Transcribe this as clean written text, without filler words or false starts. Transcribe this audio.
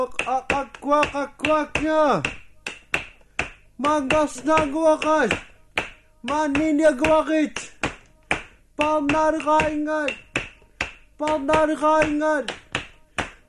Kwak-kwaknya. Mangas na gwakas. Maninya gwakit. Palmlar kaingan.